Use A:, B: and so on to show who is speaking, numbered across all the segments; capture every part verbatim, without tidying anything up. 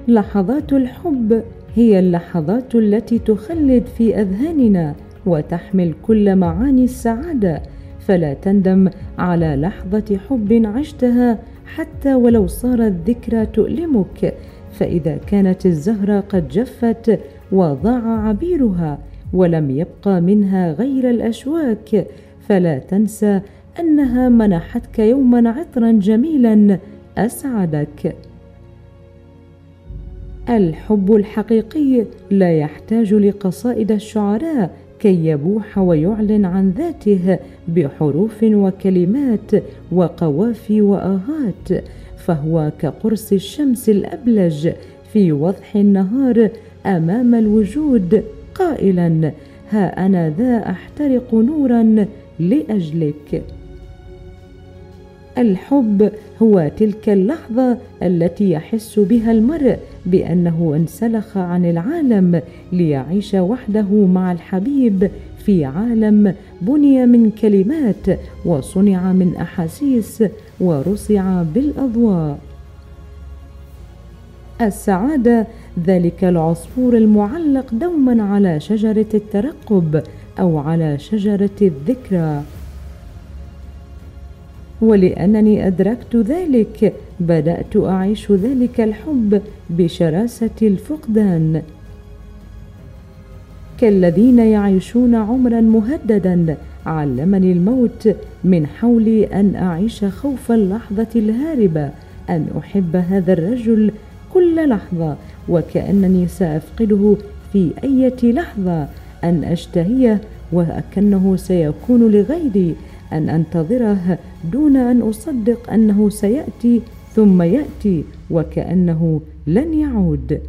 A: لحظات الحب هي اللحظات التي تخلد في أذهاننا وتحمل كل معاني السعادة، فلا تندم على لحظة حب عشتها حتى ولو صارت ذكرى تؤلمك، فإذا كانت الزهرة قد جفت وضاع عبيرها ولم يبقى منها غير الأشواك، فلا تنسى أنها منحتك يوما عطرا جميلا أسعدك. الحب الحقيقي لا يحتاج لقصائد الشعراء كي يبوح ويعلن عن ذاته بحروف وكلمات وقوافي وآهات، فهو كقرص الشمس الأبلج في وضح النهار أمام الوجود قائلا: ها أنا ذا أحترق نورا لأجلك. الحب هو تلك اللحظة التي يحس بها المرء بأنه انسلخ عن العالم ليعيش وحده مع الحبيب في عالم بني من كلمات وصنع من أحاسيس ورصع بالأضواء. السعادة ذلك العصفور المعلق دوما على شجرة الترقب أو على شجرة الذكرى، ولأنني أدركت ذلك بدأت أعيش ذلك الحب بشراسة الفقدان. كالذين يعيشون عمرا مهددا علمني الموت من حولي أن أعيش خوف اللحظة الهاربة، أن أحب هذا الرجل كل لحظة وكأنني سأفقده في أي لحظة، أن أشتهيه وكأنه سيكون لغيري، أن أنتظره دون أن أصدق أنه سيأتي ثم يأتي وكأنه لن يعود.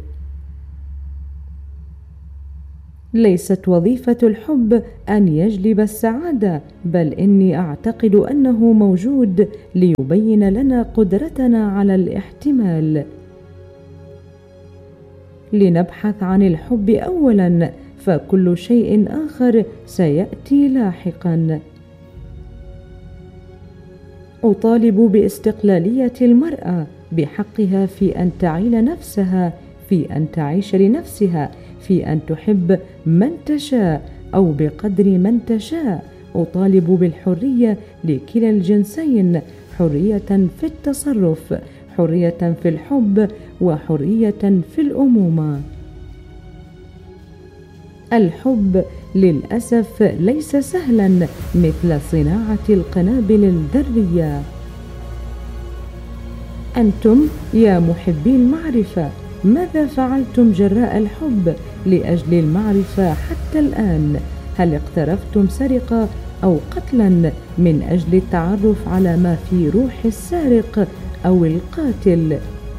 A: ليست وظيفة الحب أن يجلب السعادة، بل إني أعتقد أنه موجود ليبين لنا قدرتنا على الاحتمال. لنبحث عن الحب أولا، فكل شيء آخر سيأتي لاحقا. أطالب باستقلالية المرأة، بحقها في أن تعيل نفسها، في أن تعيش لنفسها، في أن تحب من تشاء أو بقدر من تشاء. أطالب بالحرية لكلا الجنسين، حرية في التصرف، حرية في الحب، وحرية في الأمومة. الحب للأسف ليس سهلا مثل صناعة القنابل الذرية. أنتم يا محبي المعرفة، ماذا فعلتم جراء الحب لأجل المعرفة حتى الآن؟ هل اقترفتم سرقة أو قتلا من أجل التعرف على ما في روح السارق أو القاتل؟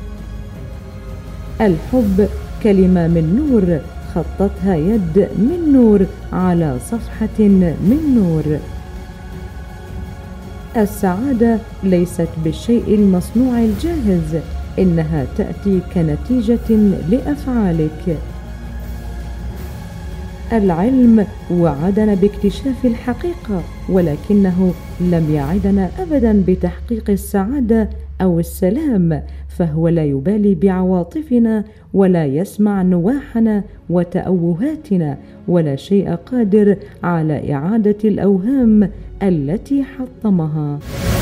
A: الحب كلمة من نور خطتها يد من نور على صفحة من نور. السعادة ليست بالشيء المصنوع الجاهز، إنها تأتي كنتيجة لأفعالك. العلم وعدنا باكتشاف الحقيقة، ولكنه لم يعدنا أبدا بتحقيق السعادة أو السلام، فهو لا يبالي بعواطفنا ولا يسمع نواحنا وتأوهاتنا، ولا شيء قادر على إعادة الأوهام التي حطمها.